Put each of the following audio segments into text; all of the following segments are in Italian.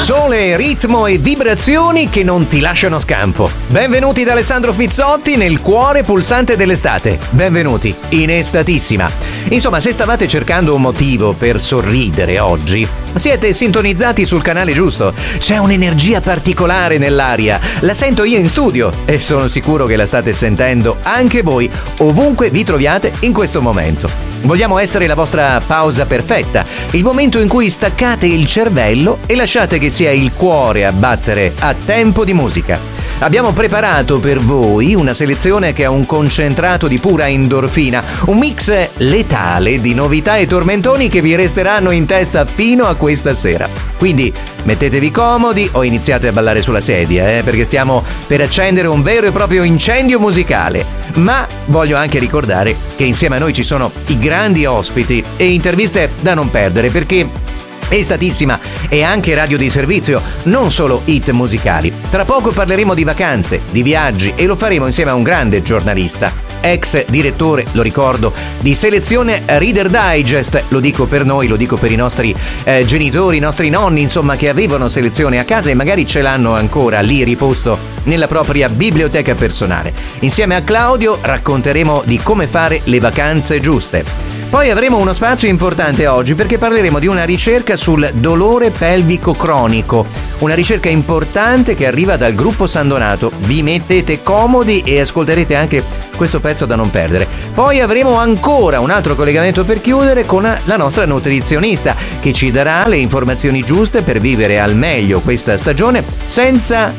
Sole, ritmo e vibrazioni che non ti lasciano scampo. Benvenuti da Alessandro Fizzotti nel cuore pulsante dell'estate. Benvenuti in Estatissima. Insomma, se stavate cercando un motivo per sorridere oggi, siete sintonizzati sul canale giusto. C'è un'energia particolare nell'aria. La sento io in studio e sono sicuro che la state sentendo anche voi, ovunque vi troviate in questo momento. Vogliamo essere la vostra pausa perfetta, il momento in cui staccate il cervello e lasciate che sia il cuore a battere a tempo di musica. Abbiamo preparato per voi una selezione che è un concentrato di pura endorfina, un mix letale di novità e tormentoni che vi resteranno in testa fino a questa sera. Quindi mettetevi comodi o iniziate a ballare sulla sedia, perché stiamo per accendere un vero e proprio incendio musicale. Ma voglio anche ricordare che insieme a noi ci sono i grandi ospiti e interviste da non perdere, perché Estatissima è anche radio di servizio, non solo hit musicali. Tra poco parleremo di vacanze, di viaggi e lo faremo insieme a un grande giornalista, ex direttore, lo ricordo, di selezione Reader Digest. Lo dico per noi, lo dico per i nostri genitori, i nostri nonni, insomma, che avevano selezione a casa e magari ce l'hanno ancora lì riposto nella propria biblioteca personale. Insieme a Claudio racconteremo di come fare le vacanze giuste. Poi avremo uno spazio importante oggi perché parleremo di una ricerca sul dolore pelvico cronico, una ricerca importante che arriva dal gruppo San Donato. Vi mettete comodi e ascolterete anche questo pezzo da non perdere. Poi avremo ancora un altro collegamento per chiudere con la nostra nutrizionista che ci darà le informazioni giuste per vivere al meglio questa stagione senza,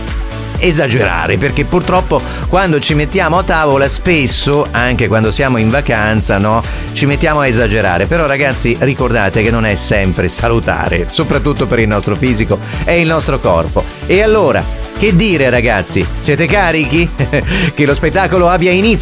esagerare, perché purtroppo quando ci mettiamo a tavola spesso, anche quando siamo in vacanza, ci mettiamo a esagerare. Però ragazzi, ricordate che non è sempre salutare, soprattutto per il nostro fisico e il nostro corpo. E allora, che dire ragazzi? Siete carichi? Che lo spettacolo abbia inizio.